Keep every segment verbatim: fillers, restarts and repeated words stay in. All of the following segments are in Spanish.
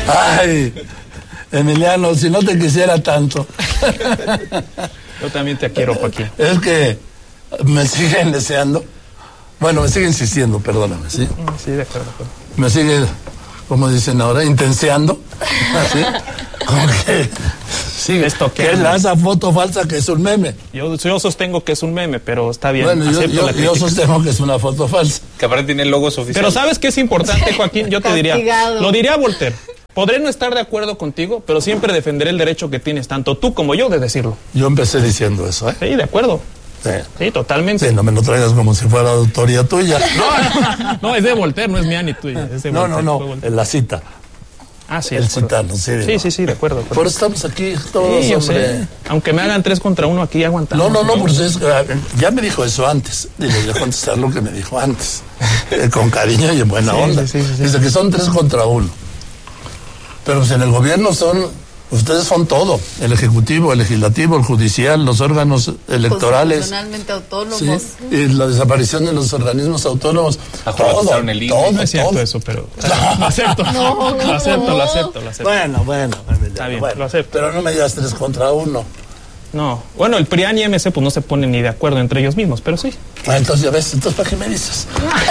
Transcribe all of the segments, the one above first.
Ay, Emiliano, si no te quisiera tanto. Yo también te quiero, Joaquín. Es que me siguen deseando. Bueno, me sigue insistiendo, perdóname, ¿sí? Sí, de acuerdo. Me sigue, como dicen ahora, intenseando. ¿Sí? Como que sigue. Que es la, esa foto falsa que es un meme. Yo, yo sostengo que es un meme, pero está bien. Bueno, yo, yo, yo sostengo que es una foto falsa. Que aparte tiene logos oficiales. Pero ¿sabes qué es importante, Joaquín? Yo te diría, lo diría Voltaire. Podré no estar de acuerdo contigo, pero siempre defenderé el derecho que tienes tanto tú como yo de decirlo. Yo empecé diciendo eso, ¿eh? Sí, de acuerdo. Sí. Sí, totalmente. Sí, no me lo traigas como si fuera autoría tuya. No, no, es de Voltaire, no es mía ni tuya. Es de no, Voltaire, no, no, en la cita. Ah, sí. El citarlo, sí. Sí, sí, sí, de acuerdo. De acuerdo. Por eso estamos aquí todos, sí, yo hombre. Sé. Aunque me hagan tres contra uno aquí, aguantamos. No, no, no, pues es, ya me dijo eso antes. Y le voy a contestar lo que me dijo antes. Eh, con cariño y en buena sí, onda. Sí, sí, sí, Dice sí. que son tres contra uno. Pero pues en el gobierno son, ustedes son todo, el ejecutivo, el legislativo, el judicial, los órganos electorales. Constitucionalmente autónomos. Sí, y la desaparición de los organismos autónomos. Todo, el I N E. todo, No es cierto todo. eso, pero lo acepto. No, lo acepto, lo acepto, lo acepto. Bueno, bueno, Está bien, bueno, lo acepto. pero no me digas tres contra uno. No, bueno, el P R I A N y M C pues no se ponen ni de acuerdo entre ellos mismos, pero sí. Ah, entonces ya ves, entonces ¿para qué me dices?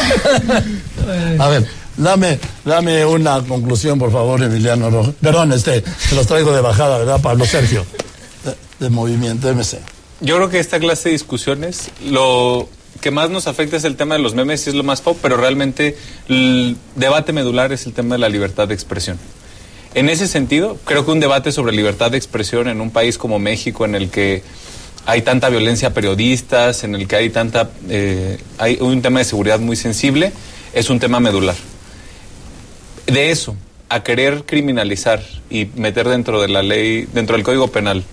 A ver, dame, dame una conclusión, por favor, Emiliano Rojas. Perdón, este, se los traigo de bajada, ¿verdad, Pablo Sergio? De, de Movimiento M C. Yo creo que esta clase de discusiones, lo que más nos afecta es el tema de los memes y es lo más pop, pero realmente el debate medular es el tema de la libertad de expresión. En ese sentido, creo que un debate sobre libertad de expresión en un país como México, en el que hay tanta violencia a periodistas, en el que hay tanta eh, hay un tema de seguridad muy sensible, es un tema medular. De eso a querer criminalizar y meter dentro de la ley, dentro del Código Penal,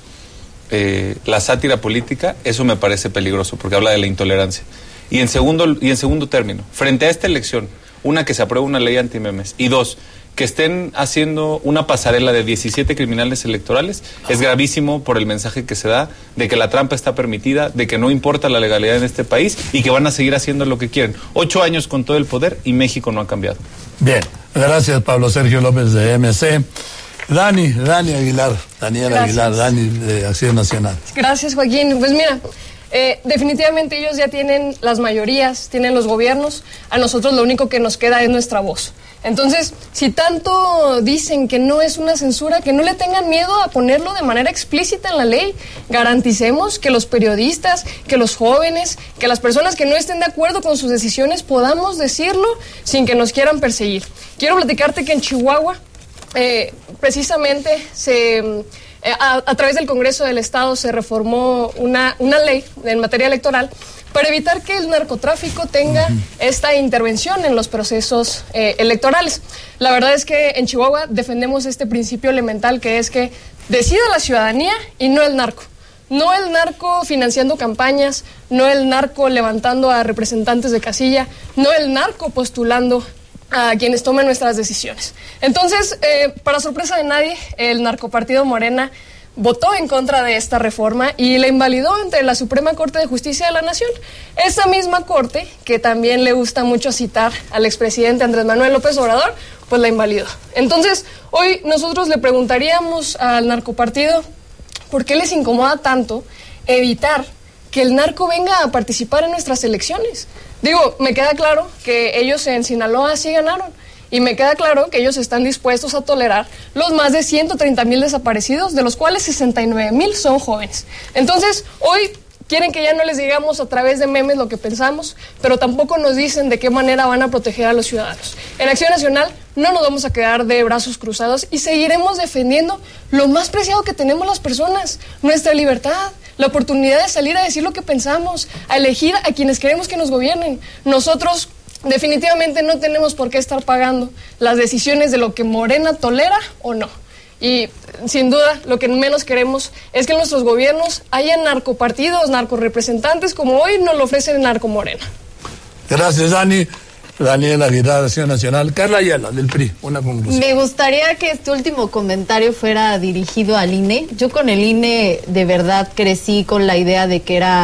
eh, la sátira política, eso me parece peligroso porque habla de la intolerancia. Y en segundo y en segundo término, frente a esta elección, una, que se apruebe una ley antimemes, y dos, que estén haciendo una pasarela de diecisiete criminales electorales, es gravísimo por el mensaje que se da de que la trampa está permitida, de que no importa la legalidad en este país y que van a seguir haciendo lo que quieren. Ocho años con todo el poder y México no ha cambiado. Bien, gracias Pablo Sergio López de M C. Dani, Dani Aguilar, Daniel Gracias. Aguilar, Dani de Acción Nacional. Gracias, Joaquín. Pues mira, eh, definitivamente ellos ya tienen las mayorías, tienen los gobiernos. A nosotros lo único que nos queda es nuestra voz. Entonces, si tanto dicen que no es una censura, que no le tengan miedo a ponerlo de manera explícita en la ley. Garanticemos que los periodistas, que los jóvenes, que las personas que no estén de acuerdo con sus decisiones podamos decirlo sin que nos quieran perseguir. Quiero platicarte que en Chihuahua, eh, precisamente, se... Eh, a, a través del Congreso del Estado se reformó una, una ley en materia electoral para evitar que el narcotráfico tenga uh-huh. esta intervención en los procesos eh, electorales. La verdad es que en Chihuahua defendemos este principio elemental, que es que decida la ciudadanía y no el narco. No el narco financiando campañas, no el narco levantando a representantes de casilla, no el narco postulando a quienes tomen nuestras decisiones. Entonces, eh, para sorpresa de nadie, el narcopartido Morena votó en contra de esta reforma y la invalidó ante la Suprema Corte de Justicia de la Nación. Esa misma corte, que también le gusta mucho citar al expresidente Andrés Manuel López Obrador, pues la invalidó. Entonces, hoy nosotros le preguntaríamos al narcopartido por qué les incomoda tanto evitar que el narco venga a participar en nuestras elecciones. Digo, me queda claro que ellos en Sinaloa sí ganaron. Y me queda claro que ellos están dispuestos a tolerar los más de ciento treinta mil desaparecidos, de los cuales sesenta y nueve mil son jóvenes. Entonces, hoy quieren que ya no les digamos a través de memes lo que pensamos, pero tampoco nos dicen de qué manera van a proteger a los ciudadanos. En Acción Nacional no nos vamos a quedar de brazos cruzados y seguiremos defendiendo lo más preciado que tenemos las personas, nuestra libertad, la oportunidad de salir a decir lo que pensamos, a elegir a quienes queremos que nos gobiernen. Nosotros definitivamente no tenemos por qué estar pagando las decisiones de lo que Morena tolera o no. Y sin duda lo que menos queremos es que en nuestros gobiernos haya narcopartidos, narcorepresentantes como hoy nos lo ofrecen en Narco Morena. Gracias, Dani. Daniel Aguilar, Acción Nacional. Carla Ayala, del P R I, una conclusión. Me gustaría que este último comentario fuera dirigido al I N E. Yo con el I N E de verdad crecí con la idea de que era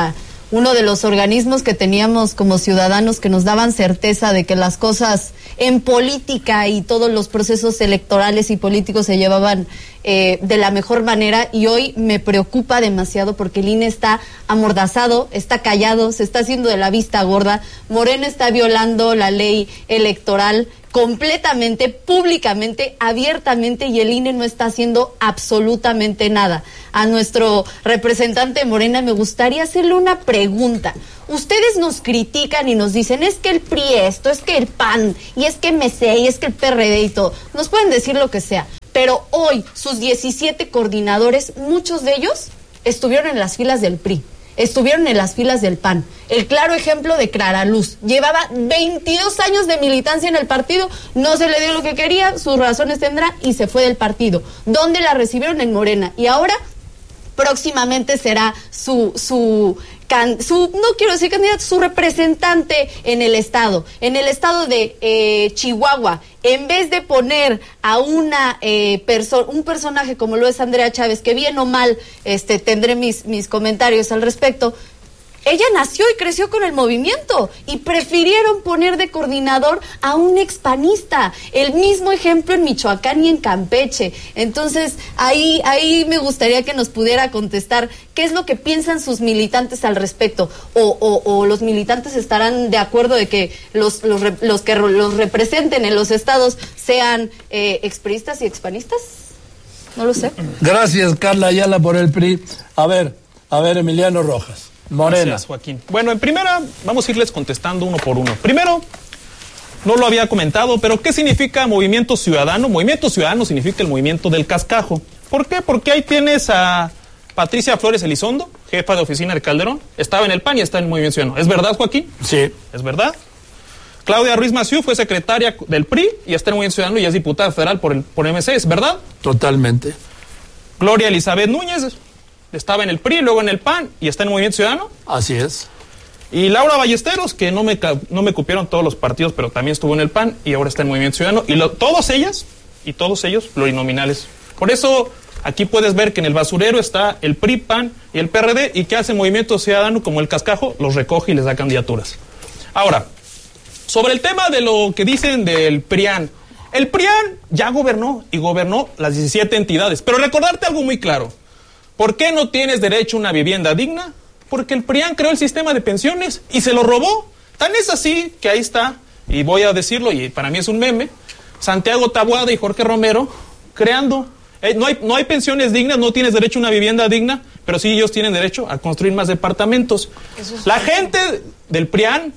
uno de los organismos que teníamos como ciudadanos que nos daban certeza de que las cosas en política y todos los procesos electorales y políticos se llevaban eh, de la mejor manera, y hoy me preocupa demasiado porque el I N E está amordazado, está callado, se está haciendo de la vista gorda. Morena está violando la ley electoral completamente, públicamente, abiertamente, y el I N E no está haciendo absolutamente nada. A nuestro representante de Morena me gustaría hacerle una pregunta. Ustedes nos critican y nos dicen, es que el P R I esto, es que el P A N, y es que M C, y es que el P R D y todo. Nos pueden decir lo que sea, pero hoy sus diecisiete coordinadores, muchos de ellos estuvieron en las filas del P R I. Estuvieron en las filas del P A N. El claro ejemplo de Clara Luz. Llevaba veintidós años de militancia en el partido, no se le dio lo que quería, sus razones tendrá, y se fue del partido. ¿Dónde la recibieron? En Morena. Y ahora, próximamente será su, su, can, su no quiero decir candidato, su representante en el estado. En el estado de eh, Chihuahua, en vez de poner a una eh, perso- un personaje como lo es Andrea Chávez, que bien o mal este, tendré mis, mis comentarios al respecto, ella nació y creció con el movimiento y prefirieron poner de coordinador a un expanista. El mismo ejemplo en Michoacán y en Campeche. Entonces, ahí, ahí me gustaría que nos pudiera contestar qué es lo que piensan sus militantes al respecto. O, o, o los militantes estarán de acuerdo de que los, los, los que los representen en los estados sean eh, expriistas y expanistas. No lo sé. Gracias, Carla Ayala, por el P R I. A ver, a ver, Emiliano Rojas. Morena. Gracias, Joaquín. Bueno, en primera, vamos a irles contestando uno por uno. Primero, no lo había comentado, pero ¿qué significa Movimiento Ciudadano? Movimiento Ciudadano significa el movimiento del cascajo. ¿Por qué? Porque ahí tienes a Patricia Flores Elizondo, jefa de oficina de Calderón. Estaba en el P A N y está en el Movimiento Ciudadano. ¿Es verdad, Joaquín? Sí. ¿Es verdad? Claudia Ruiz Massieu fue secretaria del P R I y está en el Movimiento Ciudadano y es diputada federal por el por M C. ¿Es verdad? Totalmente. Gloria Elizabeth Núñez estaba en el P R I, luego en el P A N y está en el Movimiento Ciudadano. Así es. Y Laura Ballesteros, que no me, no me cupieron todos los partidos, pero también estuvo en el P A N y ahora está en el Movimiento Ciudadano. Y lo, todos ellas, y todos ellos, plurinominales. Por eso, aquí puedes ver que en el basurero está el P R I, P A N y el P R D, y que hace Movimiento Ciudadano como el cascajo, los recoge y les da candidaturas. Ahora, sobre el tema de lo que dicen del P R I A N. El P R I A N ya gobernó, y gobernó las diecisiete entidades. Pero recordarte algo muy claro. ¿Por qué no tienes derecho a una vivienda digna? Porque el P R I A N creó el sistema de pensiones y se lo robó. Tan es así que ahí está, y voy a decirlo, y para mí es un meme, Santiago Taboada y Jorge Romero creando. Eh, no hay, no hay pensiones dignas, no tienes derecho a una vivienda digna, pero sí ellos tienen derecho a construir más departamentos. La gente del P R I A N,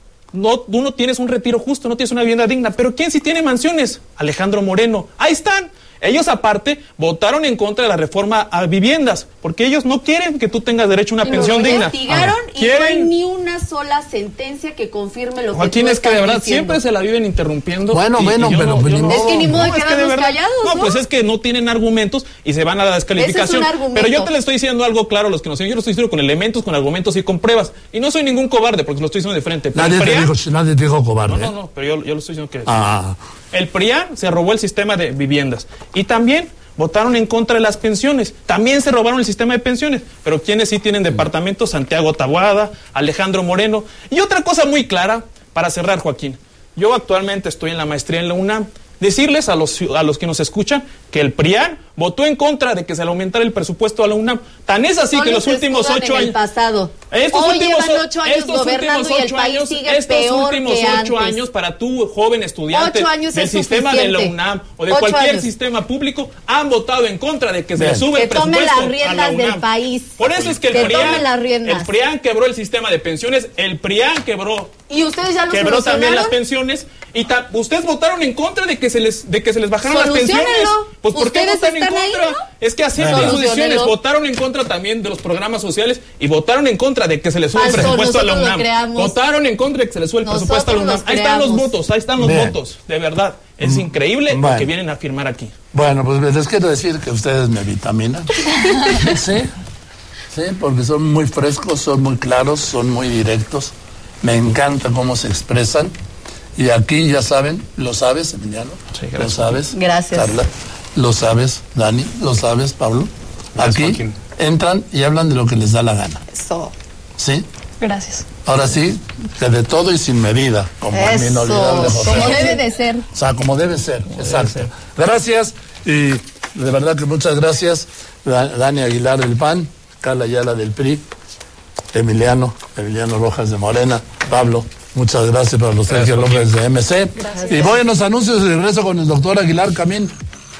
no, tú no tienes un retiro justo, no tienes una vivienda digna, pero ¿quién sí tiene mansiones? Alejandro Moreno. Ahí están. Ellos, aparte, votaron en contra de la reforma a viviendas, porque ellos no quieren que tú tengas derecho a una y pensión digna. Investigaron y ¿Quieren? no hay ni una sola sentencia que confirme lo Joaquín, que tú es que de verdad diciendo. siempre se la viven interrumpiendo. Bueno, y, bueno, y yo pero no, pues yo ni no- modo. Es que ni modo de No, es que de quedarnos verdad- callados, no, ¿no? pues es que no tienen argumentos y se van a la descalificación. Ese es un argumento. Pero yo te le estoy diciendo algo claro a los que no sé. Yo lo estoy diciendo con elementos, con argumentos y con pruebas. Y no soy ningún cobarde porque lo estoy diciendo de frente. Pero Nadie el te, P R I A N dijo, nadie te dijo cobarde. No, no, no, pero yo, yo lo estoy diciendo que... Ah, El P R I A N se robó el sistema de viviendas y también votaron en contra de las pensiones. También se robaron el sistema de pensiones. Pero ¿quiénes sí tienen departamentos? Santiago Taboada, Alejandro Moreno. Y otra cosa muy clara, para cerrar, Joaquín. Yo actualmente estoy en la maestría en la UNAM. Decirles a los, a los que nos escuchan que el P R I A N votó en contra de que se le aumentara el presupuesto a la UNAM. Tan es así Solo que los se últimos escudan ocho en el años... pasado. Estos Hoy últimos, llevan ocho años estos gobernando últimos y el ocho país años, sigue estos peor últimos que ocho antes. años para tú, joven estudiante Ocho años del es sistema de la suficiente. UNAM o de Ocho cualquier años. sistema público, han votado en contra de que se Bien. le sube Que el tome presupuesto las riendas a la UNAM. del país. Por eso es que el Que P R I A tome N, las riendas. el P R I A N quebró el sistema de pensiones, el P R I A N quebró ¿Y ustedes ya lo quebró también las solucionaron? pensiones y ta- ustedes votaron en contra de que se les de que se les bajaran las pensiones. Soluciónenlo. Pues ¿por qué Ustedes votan en están ahí, contra? ¿no? Es que aceptan sus Soluciónenlo. decisiones, votaron en contra también de los programas sociales y votaron en contra de que se les sube el Falso, presupuesto a la nosotros lo UNAM. creamos. Votaron en contra de que se les sube el Nosotros presupuesto a la UNAM. los Ahí están los creamos. votos, ahí están los Bien. votos, de verdad. Es increíble lo Bueno. que vienen a afirmar aquí. bueno, pues les quiero decir que ustedes me vitaminan. Sí, sí, porque son muy frescos, son muy claros, son muy directos. Me encanta cómo se expresan. Y aquí ya saben, lo sabes, Emiliano. Sí, gracias. Lo sabes. Gracias. Carla, lo sabes, Dani, lo sabes, Pablo. Gracias, Aquí Joaquín. entran y hablan de lo que les da la gana. Eso. ¿Sí? Gracias. Ahora sí, que de todo y sin medida, como el inolvidable José. Como debe de ser. O sea, como debe ser, exacto. Gracias, y de verdad que muchas gracias, Dani Aguilar del P A N, Carla Ayala del P R I, Emiliano, Emiliano Rojas de Morena, Pablo, muchas gracias para los Sergio López de M C. Gracias. Y voy en los anuncios y regreso con el doctor Aguilar Camín.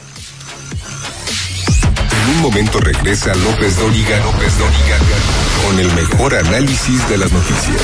En un momento regresa López Dóriga, López Dóriga, con el mejor análisis de las noticias.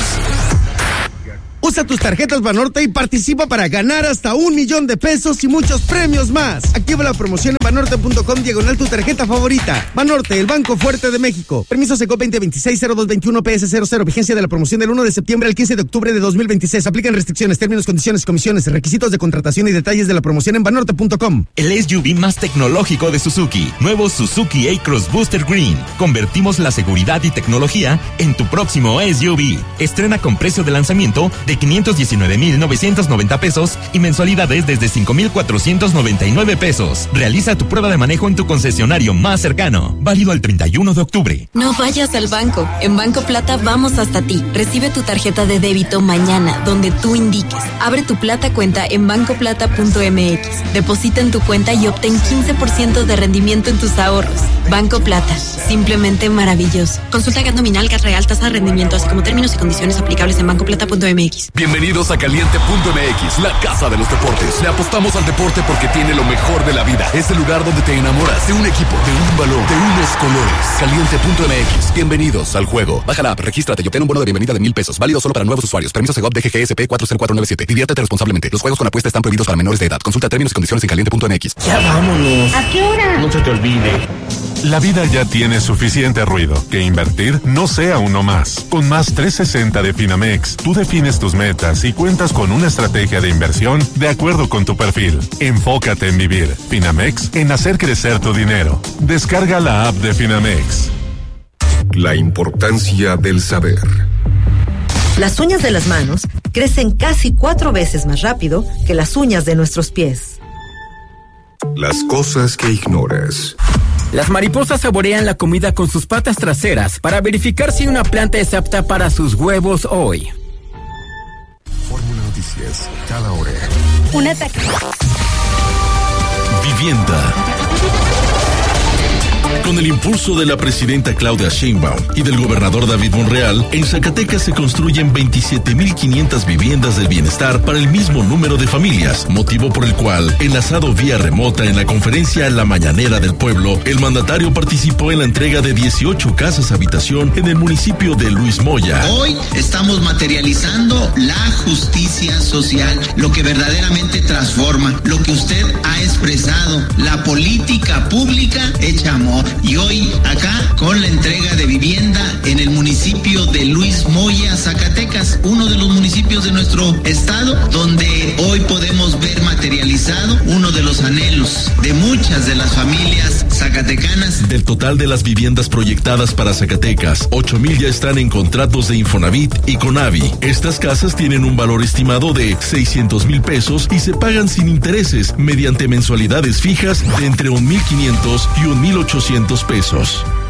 Usa tus tarjetas Banorte y participa para ganar hasta un millón de pesos y muchos premios más. Activa la promoción en banorte punto com diagonal tu tarjeta favorita. Banorte, el Banco Fuerte de México. Permiso Secop veinte veintiséis cero dos veintiuno P S cero cero. Vigencia de la promoción del uno de septiembre al quince de octubre de dos mil veintiséis. Aplican restricciones, términos, condiciones, comisiones, requisitos de contratación y detalles de la promoción en banorte punto com. El S U V más tecnológico de Suzuki. Nuevo Suzuki A-Cross Booster Green. Convertimos la seguridad y tecnología en tu próximo S U V. Estrena con precio de lanzamiento de quinientos diecinueve mil novecientos noventa pesos y mensualidades desde cinco mil cuatrocientos noventa y nueve pesos. Realiza tu prueba de manejo en tu concesionario más cercano. Válido el treinta y uno de octubre. No vayas al banco. En Banco Plata vamos hasta ti. Recibe tu tarjeta de débito mañana, donde tú indiques. Abre tu Plata cuenta en banco plata punto m x. Deposita en tu cuenta y obtén quince por ciento de rendimiento en tus ahorros. Banco Plata. Simplemente maravilloso. Consulta G A T nominal, G A T real, tasa de rendimiento, así como términos y condiciones aplicables en banco plata punto m x. Bienvenidos a Caliente punto m x, la casa de los deportes. Le apostamos al deporte porque tiene lo mejor de la vida. Es el lugar donde te enamoras de un equipo, de un balón, de unos colores. Caliente punto m x. Bienvenidos al juego. Baja la app, regístrate y obtén un bono de bienvenida de mil pesos. Válido solo para nuevos usuarios. Permiso Segov D G G S P cuatro cero cuatro nueve siete. Diviértete responsablemente. Los juegos con apuesta están prohibidos para menores de edad. Consulta términos y condiciones en caliente punto m x. Ya vámonos. ¿A qué hora? No se te olvide. La vida ya tiene suficiente ruido. Que invertir no sea uno más. Con Más trescientos sesenta de Finamex, tú defines tus metas y cuentas con una estrategia de inversión de acuerdo con tu perfil. Enfócate en vivir. Finamex, en hacer crecer tu dinero. Descarga la app de Finamex. La importancia del saber. Las uñas de las manos crecen casi cuatro veces más rápido que las uñas de nuestros pies. Las cosas que ignoras. Las mariposas saborean la comida con sus patas traseras para verificar si una planta es apta para sus huevos hoy. Fórmula Noticias, cada hora. Un ataque. Vivienda. Con el impulso de la presidenta Claudia Sheinbaum y del gobernador David Monreal, en Zacatecas se construyen veintisiete mil quinientas viviendas del bienestar para el mismo número de familias, motivo por el cual, enlazado vía remota en la conferencia La Mañanera del Pueblo, el mandatario participó en la entrega de dieciocho casas habitación en el municipio de Luis Moya. Hoy estamos materializando la justicia social, lo que verdaderamente transforma, lo que usted ha expresado, la política pública hecha amor. Y hoy acá con la entrega de vivienda en el municipio de Luis Moya, Zacatecas, uno de los municipios de nuestro estado donde hoy podemos ver materializado uno de los anhelos de muchas de las familias zacatecanas. Del total de las viviendas proyectadas para Zacatecas, ocho mil ya están en contratos de Infonavit y Conavi. Estas casas tienen un valor estimado de seiscientos mil pesos y se pagan sin intereses mediante mensualidades fijas de entre un mil quinientos y un mil ochocientos pesos.